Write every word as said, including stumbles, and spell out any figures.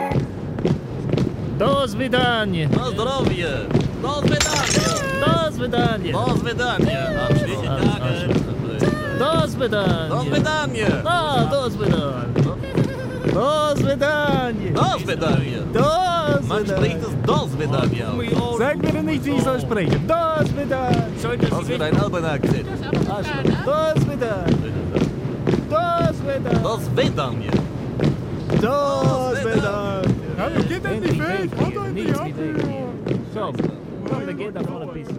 До свидания. На здоровье. До свидания. До свидания. До свидания. Anschließend До свидания. До свидания. А, до свидания. До свидания. До свидания. До Man spricht es До свидания. Sag mir nicht, wie ich soll sprechen. До свидания. Was für ein Alben-Akzent. До свидания. До свидания. До свидания. До свидания. Hallo, geht endlich weg! Haut euch die Nichts ab! wie weg. So, komm, wir gehen davon ein bisschen.